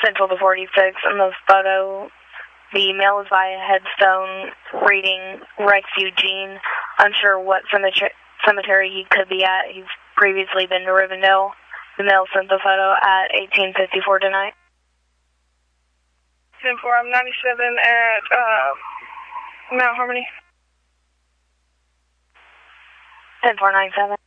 Central to 46. In the photo, the male is by a headstone reading Rex Eugene. Unsure what cemetery he could be at. He's previously been to Rivendell. The male sent the photo at 1854 tonight. 10-4, I'm 97 at Mount Harmony. 10-4-97.